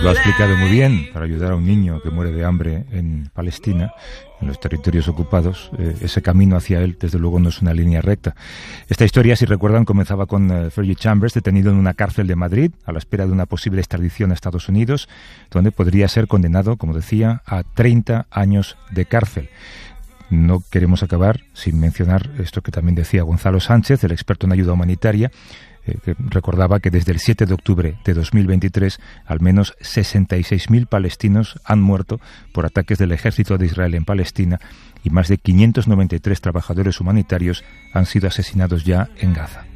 Lo ha explicado muy bien. Para ayudar a un niño que muere de hambre en Palestina, en los territorios ocupados, ese camino hacia él, desde luego, no es una línea recta. Esta historia, si recuerdan, comenzaba con Fergie Chambers detenido en una cárcel de Madrid a la espera de una posible extradición a Estados Unidos, donde podría ser condenado, como decía, a 30 años de cárcel. No queremos acabar sin mencionar esto que también decía Gonzalo Sánchez, el experto en ayuda humanitaria, que recordaba que desde el 7 de octubre de 2023 al menos 66.000 palestinos han muerto por ataques del ejército de Israel en Palestina y más de 593 trabajadores humanitarios han sido asesinados ya en Gaza.